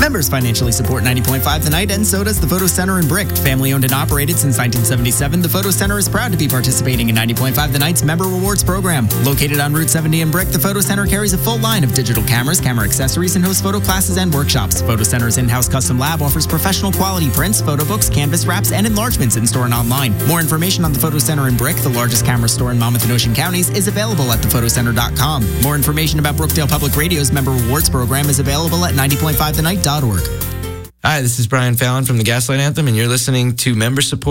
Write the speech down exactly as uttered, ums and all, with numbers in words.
Members financially support ninety point five The Night, and so does the Photo Center in Brick. Family owned and operated since nineteen seventy-seven, the Photo Center is proud to be participating in ninety point five The Night's Member Rewards program. Located on Route seventy in Brick, the Photo Center carries a full line of digital cameras, camera accessories, and hosts photo classes and workshops. Photo Center's in-house custom lab offers professional quality prints, photo books, canvas wraps, and enlargements in-store and online. More information on the Photo Center in Brick, the largest camera store in Monmouth and Ocean Counties, is available at the photo center dot com. More information about Brookdale Public Radio's Member Rewards program is available at ninety point five the night dot org. Hi, this is Brian Fallon from the Gaslight Anthem, and you're listening to Member Support.